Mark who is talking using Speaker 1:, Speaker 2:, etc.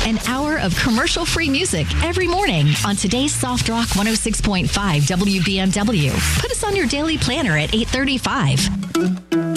Speaker 1: An hour of commercial-free music every morning on today's Soft Rock 106.5 WBMW. Put us on your daily planner at 8:35.